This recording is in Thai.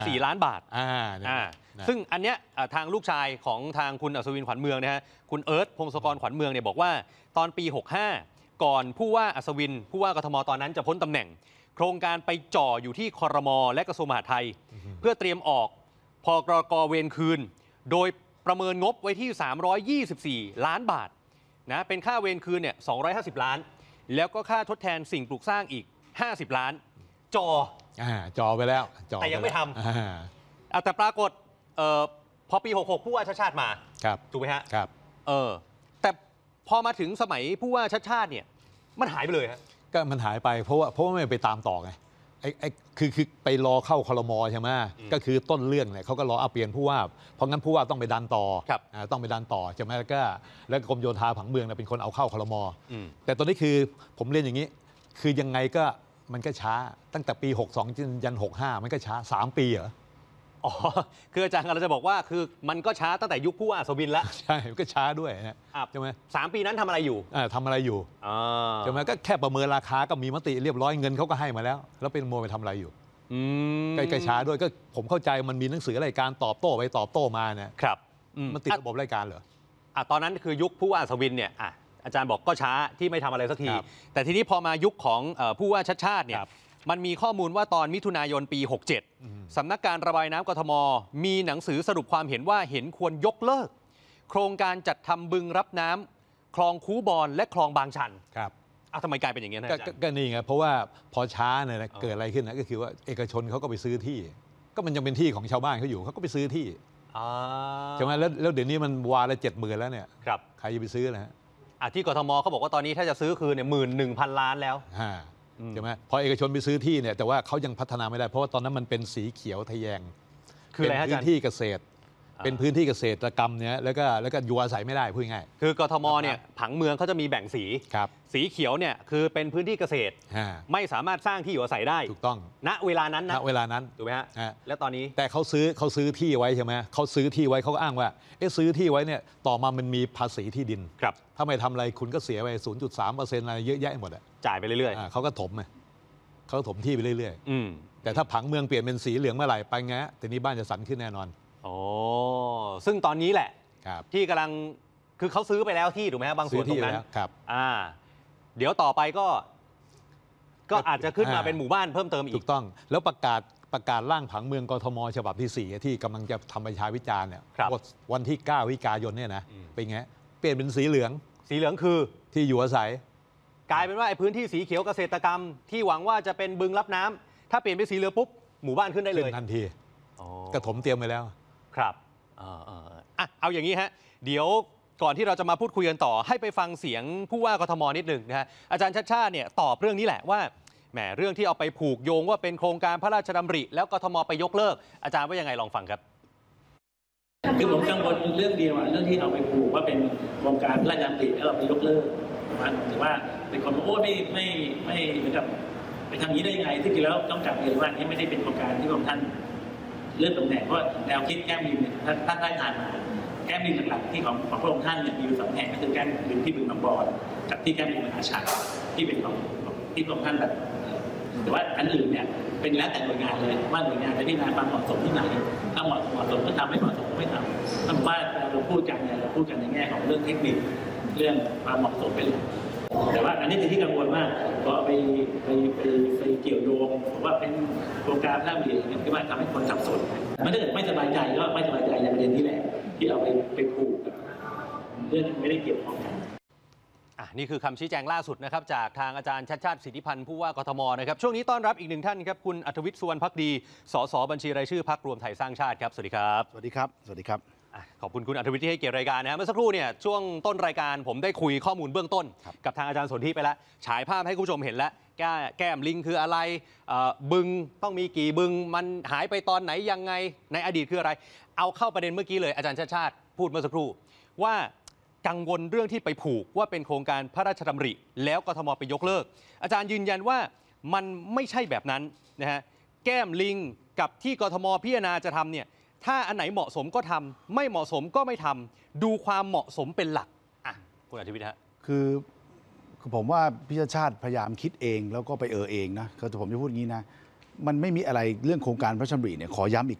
4 ล้านบาทซึ่งอันเนี้ยทางลูกชายของทางคุณอัศวินขวัญเมืองนะฮะคุณเอิร์ธพงศกรขวัญเมืองเนี่ยบอกว่าตอนปี 65 ก่อนผู้ว่าอัศวินผู้ว่ากทมตอนนั้นจะพ้นตำแหน่งโครงการไปจ่ออยู่ที่ครม.และกระทรวงมหาดไทยเพื่อเตรียมออกพกก.เวรคืนโดยประเมินงบไว้ที่ 324 ล้านบาทนะเป็นค่าเวรคืนเนี่ย250 ล้านแล้วก็ค่าทดแทนสิ่งปลูกสร้างอีก50 ล้านจอไปแล้วแต่ยังไม่ทำแต่ปรากฏพอปี 66 ผู้ว่าชาติชาติมาถูกไหมฮะแต่พอมาถึงสมัยผู้ว่าชาติชาติเนี่ยมันหายไปเลยฮะก็มันหายไปเพราะว่าไม่ไปตามต่อไงคือไปรอเข้าครม.ใช่ไหมก็คือต้นเรื่องเนี่ยเขาก็รอเปลี่ยนผู้ว่าเพราะงั้นผู้ว่าต้องไปดันต่อต้องไปดันต่อใช่ไหมแล้วกรมโยธาผังเมืองเป็นคนเอาเข้าครม.แต่ตอนนี้คือผมเรียนอย่างนี้คือยังไงก็มันก็ช้าตั้งแต่ปี 62 ยัน 65 มันก็ช้า3 ปีเหรอคืออาจารย์เราจะบอกว่าคือมันก็ช้าตั้งแต่ยุคผู้ว่าอัศวินแล้วใช่มันก็ช้าด้วยใช่ไหม 3 ปีนั้นทำอะไรอยู่ใช่ไหมก็แค่ประเมินราคาก็มีมติเรียบร้อยเงินเขาก็ให้มาแล้วเป็นโมไปทำอะไรอยู่ก็ช้าด้วยก็ผมเข้าใจมันมีหนังสือรายการตอบโต้ไปตอบโต้มาเนี่ยครับมันติดระบบรายการเหรอตอนนั้นคือยุคผู้ว่าอัศวินเนี่ยอาจารย์บอกก็ช้าที่ไม่ทำอะไรสักทีแต่ทีนี้พอมายุคของผู้ว่าชัดชาติเนี่ยมันมีข้อมูลว่าตอนมิถุนายนปี 67 สำนักการระบายน้ำกทมมีหนังสือสรุปความเห็นว่าเห็นควรยกเลิกโครงการจัดทำบึงรับน้ำคลองคูบอนและคลองบางชันครับทำไมกลายเป็นอย่างนี้นะอาจารย์ก็นี่ไงเพราะว่าพอช้าเนี่ยเกิดอะไรขึ้นนะก็คือว่าเอกชนเขาก็ไปซื้อที่ก็มันยังเป็นที่ของชาวบ้านเขาอยู่เขาก็ไปซื้อที่ใช่ไหมแล้วเดี๋ยวนี้มันวาละ70,000แล้วเนี่ยใครจะไปซื้อนะฮะที่กทมเขาบอกว่าตอนนี้ถ้าจะซื้อคืนเนี่ย11,000 ล้านแล้วใช่ไหมพอเอกชนไปซื้อที่เนี่ยแต่ว่าเขายังพัฒนาไม่ได้เพราะว่าตอนนั้นมันเป็นสีเขียวทะแยงคืออะไรฮะอาจารย์พื้นที่เกษตรเป็นพื้นที่เกษตรกรรมเนี่ยแล้วก็อยู่อาศัยไม่ได้พูดง่ายคือกทมเนี่ยผังเมืองเขาจะมีแบ่งสีสีเขียวเนี่ยคือเป็นพื้นที่เกษตรไม่สามารถสร้างที่อยู่อาศัยได้ถูกต้องณเวลานั้นณเวลานั้นถูกไหมฮะแล้วตอนนี้แต่เขาซื้อที่ไว้ใช่ไหมเขาซื้อที่ไว้เขาก็อ้างว่าซื้อที่ไว้เนี่ยต่อมามันมีภาษีที่ดินถ้าไม่ทำอะไรคุณก็เสียไป 0.3% อะไรเยอะแยะหมดจ่ายไปเรื่อยๆเขาก็ถมที่ไปเรื่อยๆแต่ถ้าผังเมืองเปลี่ยนเป็นสีเหลืองเมื่อไหร่ไปไงแต่นี้บ้านจะสันขึ้นแน่นอนซึ่งตอนนี้แหละที่กำลังคือเขาซื้อไปแล้วที่ถูกไหมครับบางส่วนตรงนั้นเดี๋ยวต่อไปก็อาจจะขึ้นมาเป็นหมู่บ้านเพิ่มเติมอีกถูกต้องแล้วประกาศร่างผังเมืองกทมฉบับที่4ที่กำลังจะทำประชาวิจารณ์เนี่ยวันที่9 วิกายนเนี่ยนะเป็นไงเปลี่ยนเป็นสีเหลืองคือที่อยู่อาศัยกลายเป็นว่าไอ้พื้นที่สีเขียวเกษตรกรรมที่หวังว่าจะเป็นบึงรับน้ำถ้าเปลี่ยนเป็นสีเหลืองปุ๊บหมู่บ้านขึ้นได้เลยทันทีกระถมเตรียมไปแล้วครับเอาอย่างนี้ฮะเดี๋ยวก่อนที่เราจะมาพูดคุยกันต่อให้ไปฟังเสียงผู้ว่ากทมนิดหนึ่งนะฮะอาจารย์ชัชชาติเนี่ยตอบเรื่องนี้แหละว่าแหมเรื่องที่เอาไปผูกโยงว่าเป็นโครงการพระราชดำริแล้วกทมไปยกเลิกอาจารย์ว่ายังไงลองฟังครับคือผมกังวลเรื่องเดียวเรื่องที่เอาไปผูกว่าเป็นโครงการพระราชดำริแล้วเราไปยกเลิกมันถือว่าเป็นคนโอ้ไม่เหมือนกับไปทำนี้ได้ยังไงที่จริงแล้วต้องกลับเรียนว่านี่ไม่ได้เป็นโครงการที่พระองค์ท่านเลื่อนตำแหน่งเพราะแนวคิดแก้มลิงเนี่ยท่านได้ทานมาแก้มลิงหลักๆที่ของพระองค์ท่านเนี่ยมีอยู่2 แห่งก็คือแก้มลิงที่บึงบางบอนกับที่แก้มลิงมหาชัยที่เป็นของที่พระองค์ท่านแบบแต่ว่าอันอื่นเนี่ยเป็นแล้วแต่หน่วยงานเลยว่าหน่วยงานจะพิจารณาความเหมาะสมที่ไหนถ้าเหมาะสมก็ทำไม่เหมาะสมก็ไม่ทำถ้าว่าเราพูดกันเนี่ยเราพูดกันในแง่ของเรื่องเทคนิคเรื่องความเหมาะสมเป็นหลักแต่ว่าอันนี้เป็นที่กังวลมากพอไปเกี่ยวโยงว่าเป็นโครงการพระราชดำริเนี่ยที่ว่าทำให้คนสับสนมันถ้าเกิดไม่สบายใจก็ไม่สบายใจในประเด็นนี้แหละที่เอาไปผูกกับเรื่องไม่ได้เกี่ยวข้องกันนี่คือคำชี้แจงล่าสุดนะครับจากทางอาจารย์ชัชชาติสิทธิพันธ์ผู้ว่ากทมนะครับช่วงนี้ต้อนรับอีกหนึ่งท่านครับคุณอัธวิทย์ สุวรรณภักดีสสบัญชีรายชื่อพรรครวมไทยสร้างชาติครับสวัสดีครับสวัสดีครับสวัสดีครับขอบคุณคุณอัธวิทย์ที่ให้เกียรติรายการนะเมื่อสักครู่เนี่ยช่วงต้นรายการผมได้คุยข้อมูลเบื้องต้นกับทางอาจารย์สนธิไปแล้วฉายภาพให้คุณผู้ชมเห็นแล้วแก้มลิงคืออะไรบึงต้องมีกี่บึงมันหายไปตอนไหนยังไงในอดีตคืออะไรเอาเข้าประเด็นเมื่อกี้เลยอาจารย์ชัชชาติพูดเมื่อสักครู่ว่ากังวลเรื่องที่ไปผูกว่าเป็นโครงการพระราชดำริแล้วกทมไปยกเลิกอาจารย์ยืนยันว่ามันไม่ใช่แบบนั้นนะฮะแก้มลิงกับที่กทมพิจารณาจะทำเนี่ยถ้าอันไหนเหมาะสมก็ทำไม่เหมาะสมก็ไม่ทำดูความเหมาะสมเป็นหลักคุณอาทิตย์ฮะคือผมว่าพิชาติพยายามคิดเองแล้วก็ไปเองนะคือผมจะพูดอย่างนี้นะมันไม่มีอะไรเรื่องโครงการพระราชดำริเนี่ยขอย้ำอีก